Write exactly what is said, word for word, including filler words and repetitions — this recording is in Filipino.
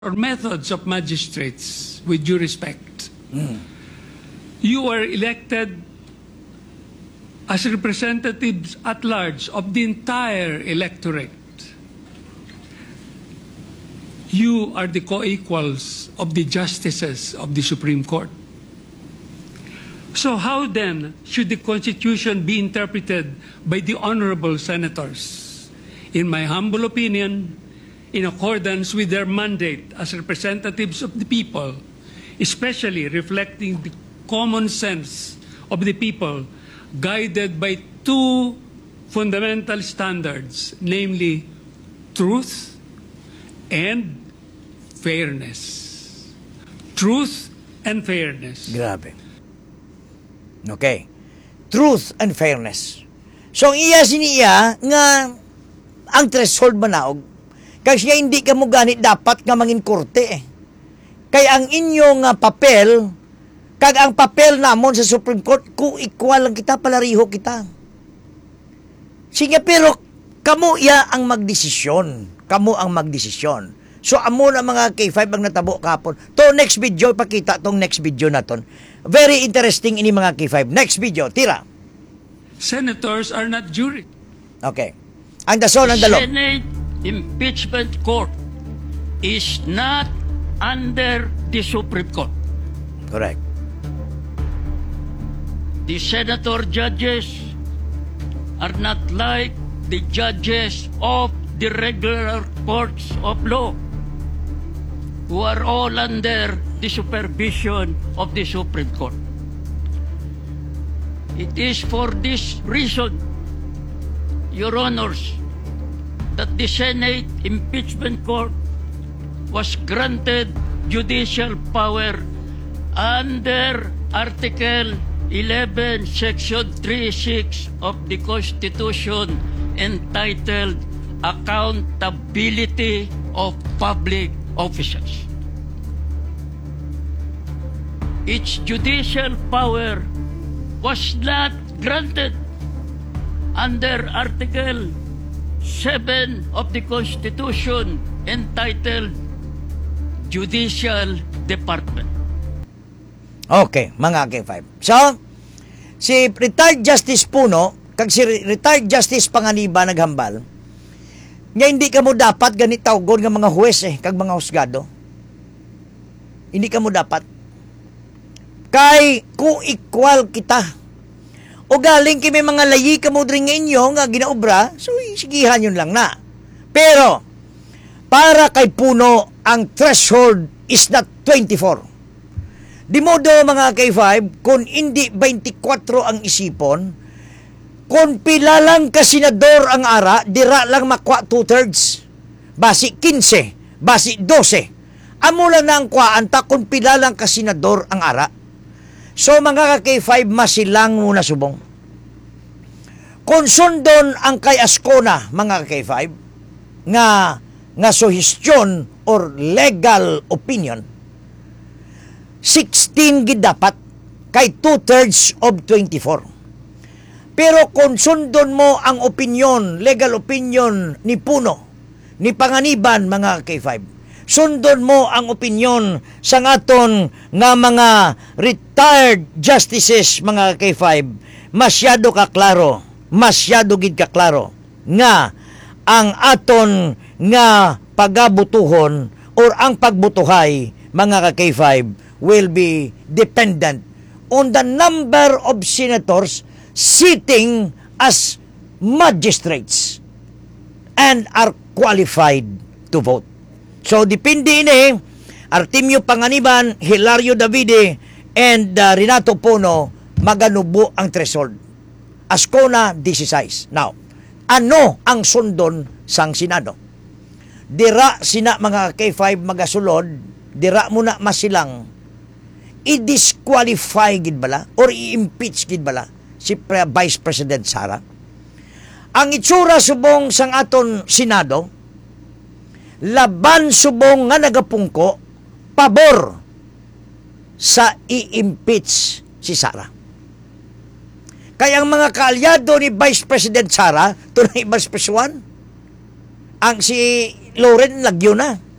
or methods of magistrates, with due respect. Mm. You are elected as representatives at large of the entire electorate. You are the co-equals of the justices of the Supreme Court. So how then should the Constitution be interpreted by the honorable senators? In my humble opinion, in accordance with their mandate as representatives of the people, especially reflecting the common sense of the people, guided by two fundamental standards, namely truth and fairness. Truth and fairness. Grabe. Okay. Truth and fairness. So, ang iya siniya nga ang threshold manaog kasi siya hindi ka mo ganit dapat nga mangin korte eh. Kaya ang inyong uh, papel, kag ang papel namon sa Supreme Court, kung equal lang kita, palariho kita. Sige, pero kamo iya ang magdesisyon. Kamo ang magdesisyon. So, amo na mga K five ang natabo kapon. To next video, pakita tong next video naton. Very interesting ini mga K five. Next video, tira. Senators are not jury. Okay. Ang dason, ang dalo. Senate Impeachment Court is not under the Supreme Court. Correct. The senator judges are not like the judges of the regular courts of law, who are all under the supervision of the Supreme Court. It is for this reason, Your Honors, that the Senate Impeachment Court was granted judicial power under Article eleven, Section three six of the Constitution, entitled Accountability of Public Officials. Its judicial power was not granted under Article seven of the Constitution, entitled Judicial Department. Okay, mga K five. So, si retired Justice Puno, kag si retired Justice Panganiban naghambal, nga hindi ka mo dapat ganit tawgon nga mga huwes eh, kag mga husgado. Hindi ka mo dapat. Kay, kung equal kita, o galing kami mga layi ka mo rin inyo nga ginaobra, so sigihan yun lang na. Pero, para kay Puno, ang threshold is not twenty-four. Di modo mga K five, kung hindi twenty-four ang isipon, kung pila lang ka senador ang ara, dira lang makwa two-thirds. Basi fifteen, basi twelve. Amo lang na ang kwaan ta kung pila lang ka senador ang ara. So mga K five, masilang muna subong. Kung sundon ang kay Ascona, mga K five, nga, nga suhestyon or legal opinion, sixteen gid dapat kay two-thirds of twenty-four. Pero kung sundon mo ang opinion, legal opinion ni Puno, ni Panganiban, mga K five, sundon mo ang opinion sa ngaton nga mga retired justices, mga K five, masyado ka klaro, masyado gid ka klaro nga ang aton nga pagabutuhon or ang pagbutuhay, mga K five, will be dependent on the number of senators sitting as magistrates and are qualified to vote. So, depende ini, Artemio Panganiban, Hilario Davide, and uh, Renato Puno, maganubo ang threshold. Ascona, sixteen. Now, ano ang sundon sang Senado? Dira sina mga K five magasulod, dira muna masilang, i-disqualify gid bala or i-impeach gid bala si Pre- Vice President Sara. Ang itsura subong sang aton Senado, laban subong nga nagapungko pabor sa i-impeach si Sara. Kaya ang mga kaalyado ni Vice President Sara, tunay Vice President, ang si Loren Lagyo na.